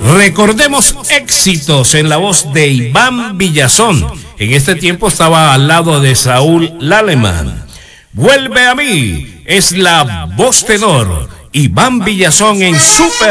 Recordemos éxitos en la voz de Iván Villazón. En este tiempo estaba al lado de Saúl Laleman. Vuelve a mí es la voz tenor. Iván Villazón en Super